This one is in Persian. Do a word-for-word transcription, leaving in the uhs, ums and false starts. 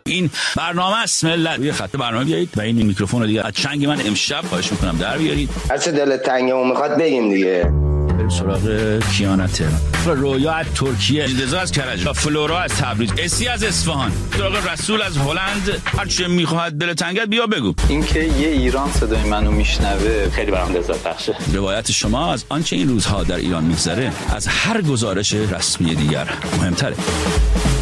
این برنامه است ملت. روی خط برنامه بیایید و این میکروفون رو دیگه از چنگ من امشب خواهش میکنم در بیارید. هر چه دلت تنگه میخواد بگیم دیگه. بریم سراغ کیانت رویا از ترکیه، رضا از کرج، فلورا از تبریز، اسی از اصفهان، سراغ رسول از هلند. هر چه میخواد دل تنگت بیا بگو. اینکه یه ایران صدای منو میشنوه خیلی برام لذت بخشه. روایت شما از آنچه این روزها در ایران میگذره از هر گزارش رسمی دیگر مهمتره.